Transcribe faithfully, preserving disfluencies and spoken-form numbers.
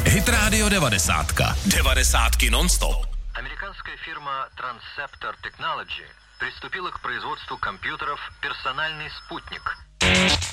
Hit Radio devadesátka. Devadesátky non-stop. Американская фирма Transceptor Technology приступила к производству компьютеров «Персональный спутник».